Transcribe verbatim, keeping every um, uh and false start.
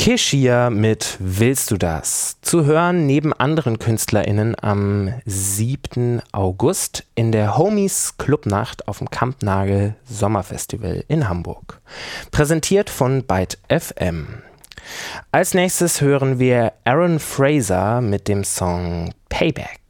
Keshia mit Willst du das? Zu hören neben anderen KünstlerInnen am siebten August in der Homies Clubnacht auf dem Kampnagel Sommerfestival in Hamburg. Präsentiert von Byte F M. Als nächstes hören wir Aaron Fraser mit dem Song Payback.